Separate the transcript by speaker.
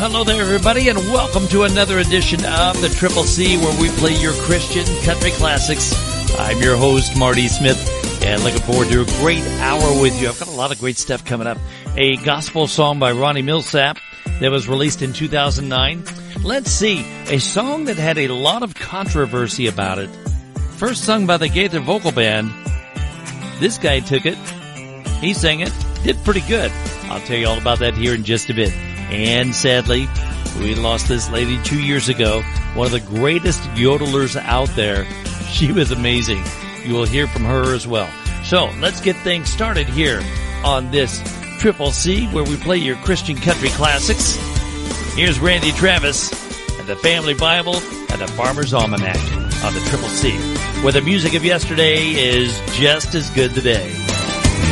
Speaker 1: hello there, everybody, and welcome to another edition of the Triple C, where we play your Christian country classics. I'm your host, Marty Smith, and looking forward to a great hour with you. I've got a lot of great stuff coming up. A gospel song by Ronnie Milsap that was released in 2009. Let's see, a song that had a lot of controversy about it. First sung by the Gaither Vocal Band. This guy took it. He sang it. Did pretty good. I'll tell you all about that here in just a bit. And sadly, we lost this lady 2 years ago. One of the greatest yodelers out there. She was amazing. You will hear from her as well. So let's get things started here on this Triple C, where we play your Christian country classics. Here's Randy Travis and the Family Bible and the Farmer's Almanac on the Triple C, where the music of yesterday is just as good today.